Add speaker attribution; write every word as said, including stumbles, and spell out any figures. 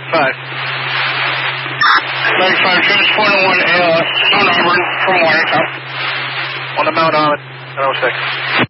Speaker 1: five.
Speaker 2: ninety-five, James four oh one, A L S, Mount Auburn from Wirecom.
Speaker 1: On the Mount Auburn, ten oh six.